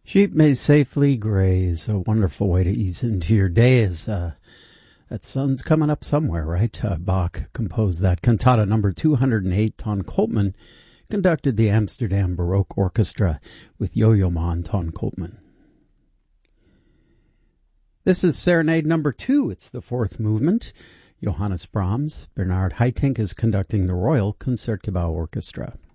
Sheep may safely graze, a wonderful way to ease into your days. That sun's coming up somewhere, right? Bach composed that cantata number 208. Ton Koopman conducted the Amsterdam Baroque Orchestra with Yo-Yo Ma and Ton Koopman. This is Serenade number 2. It's the fourth movement. Johannes Brahms. Bernard Haitink is conducting the Royal Concertgebouw Orchestra.